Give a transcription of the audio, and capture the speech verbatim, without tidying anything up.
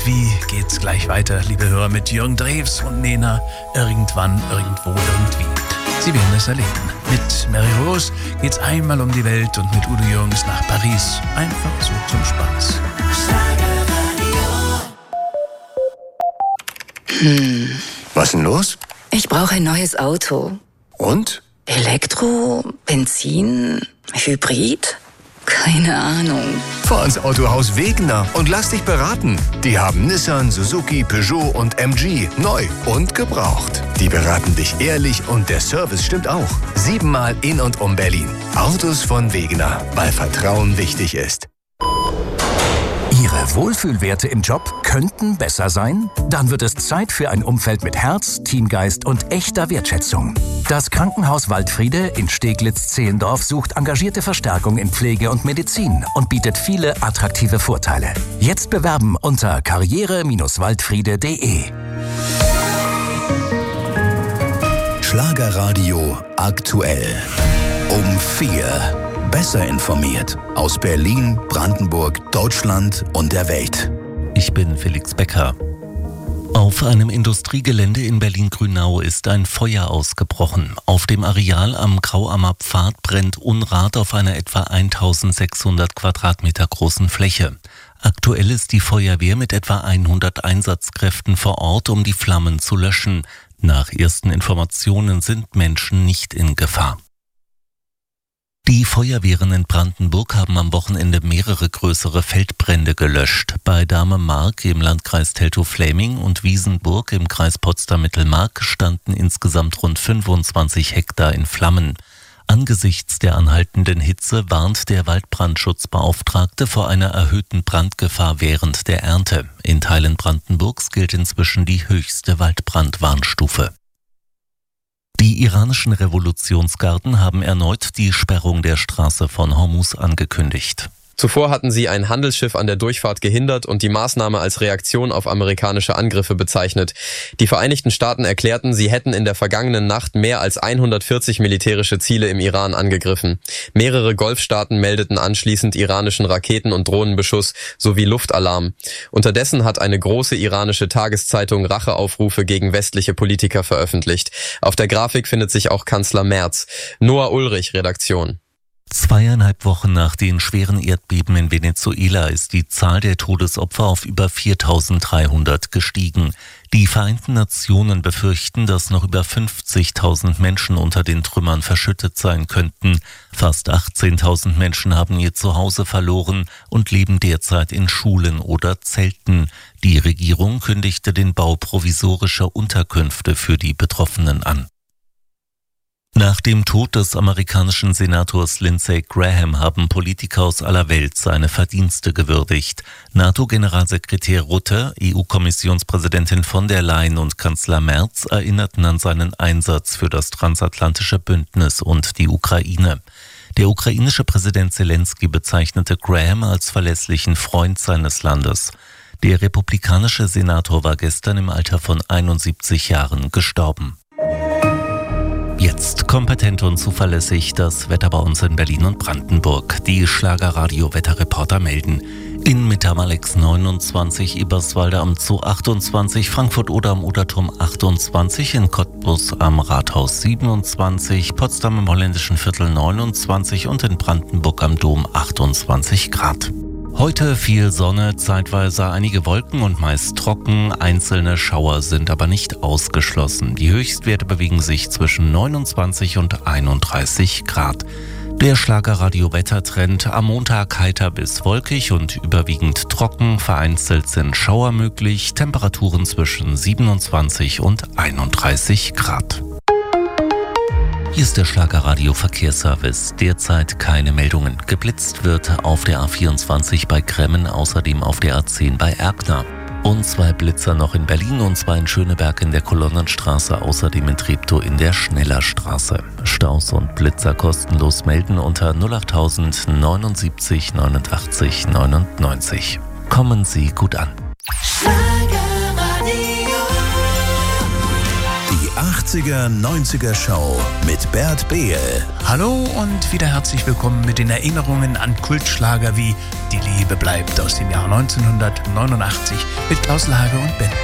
irgendwie geht's gleich weiter, liebe Hörer, mit Jürgen Drews und Nena. Irgendwann, irgendwo, irgendwie. Sie werden es erleben. Mit Mary Rose geht's einmal um die Welt und mit Udo Jürgens nach Paris. Einfach so zum Spaß. Hm. Was denn los? Ich brauche ein neues Auto. Und? Elektro, Benzin, Hybrid? Keine Ahnung. Fahr ins Autohaus Wegener und lass dich beraten. Die haben Nissan, Suzuki, Peugeot und M G neu und gebraucht. Die beraten dich ehrlich und der Service stimmt auch. Siebenmal in und um Berlin. Autos von Wegener, weil Vertrauen wichtig ist. Ihre Wohlfühlwerte im Job könnten besser sein? Dann wird es Zeit für ein Umfeld mit Herz, Teamgeist und echter Wertschätzung. Das Krankenhaus Waldfriede in Steglitz-Zehlendorf sucht engagierte Verstärkung in Pflege und Medizin und bietet viele attraktive Vorteile. Jetzt bewerben unter karriere Bindestrich waldfriede punkt de. Schlagerradio aktuell. Um vier. Besser informiert aus Berlin, Brandenburg, Deutschland und der Welt. Ich bin Felix Becker. Auf einem Industriegelände in Berlin-Grünau ist ein Feuer ausgebrochen. Auf dem Areal am Grauammer Pfad brennt Unrat auf einer etwa eintausendsechshundert Quadratmeter großen Fläche. Aktuell ist die Feuerwehr mit etwa hundert Einsatzkräften vor Ort, um die Flammen zu löschen. Nach ersten Informationen sind Menschen nicht in Gefahr. Die Feuerwehren in Brandenburg haben am Wochenende mehrere größere Feldbrände gelöscht. Bei Dahme-Mark im Landkreis Teltow-Fläming und Wiesenburg im Kreis Potsdam-Mittelmark standen insgesamt rund fünfundzwanzig Hektar in Flammen. Angesichts der anhaltenden Hitze warnt der Waldbrandschutzbeauftragte vor einer erhöhten Brandgefahr während der Ernte. In Teilen Brandenburgs gilt inzwischen die höchste Waldbrandwarnstufe. Die iranischen Revolutionsgarden haben erneut die Sperrung der Straße von Hormuz angekündigt. Zuvor hatten sie ein Handelsschiff an der Durchfahrt gehindert und die Maßnahme als Reaktion auf amerikanische Angriffe bezeichnet. Die Vereinigten Staaten erklärten, sie hätten in der vergangenen Nacht mehr als hundertvierzig militärische Ziele im Iran angegriffen. Mehrere Golfstaaten meldeten anschließend iranischen Raketen- und Drohnenbeschuss sowie Luftalarm. Unterdessen hat eine große iranische Tageszeitung Racheaufrufe gegen westliche Politiker veröffentlicht. Auf der Grafik findet sich auch Kanzler Merz. Noah Ulrich, Redaktion. Zweieinhalb Wochen nach den schweren Erdbeben in Venezuela ist die Zahl der Todesopfer auf über viertausenddreihundert gestiegen. Die Vereinten Nationen befürchten, dass noch über fünfzigtausend Menschen unter den Trümmern verschüttet sein könnten. Fast achtzehntausend Menschen haben ihr Zuhause verloren und leben derzeit in Schulen oder Zelten. Die Regierung kündigte den Bau provisorischer Unterkünfte für die Betroffenen an. Nach dem Tod des amerikanischen Senators Lindsey Graham haben Politiker aus aller Welt seine Verdienste gewürdigt. NATO-Generalsekretär Rutte, E U-Kommissionspräsidentin von der Leyen und Kanzler Merz erinnerten an seinen Einsatz für das transatlantische Bündnis und die Ukraine. Der ukrainische Präsident Zelensky bezeichnete Graham als verlässlichen Freund seines Landes. Der republikanische Senator war gestern im Alter von einundsiebzig Jahren gestorben. Jetzt kompetent und zuverlässig das Wetter bei uns in Berlin und Brandenburg. Die Schlagerradio-Wetterreporter melden. In Mittermalix neunundzwanzig, Eberswalde am Zoo achtundzwanzig, Frankfurt-Oder am Oderturm achtundzwanzig, in Cottbus am Rathaus siebenundzwanzig, Potsdam im Holländischen Viertel neunundzwanzig und in Brandenburg am Dom achtundzwanzig Grad. Heute viel Sonne, zeitweise einige Wolken und meist trocken. Einzelne Schauer sind aber nicht ausgeschlossen. Die Höchstwerte bewegen sich zwischen neunundzwanzig und einunddreißig Grad. Der Schlagerradio-Wettertrend: am Montag heiter bis wolkig und überwiegend trocken. Vereinzelt sind Schauer möglich. Temperaturen zwischen siebenundzwanzig und einunddreißig Grad. Hier ist der Schlagerradio-Verkehrsservice. Derzeit keine Meldungen. Geblitzt wird auf der A vierundzwanzig bei Kremmen, außerdem auf der A zehn bei Erkner. Und zwei Blitzer noch in Berlin und zwei in Schöneberg in der Kolonnenstraße, außerdem in Treptow in der Schnellerstraße. Staus und Blitzer kostenlos melden unter null achttausend neunundsiebzig neunundachtzig neunundneunzig. Kommen Sie gut an. Die acht achtziger neunziger Show mit Bert Behl. Hallo und wieder herzlich willkommen mit den Erinnerungen an Kultschlager wie Die Liebe bleibt aus dem Jahr neunzehnhundertneunundachtzig mit Klaus Lage und Band.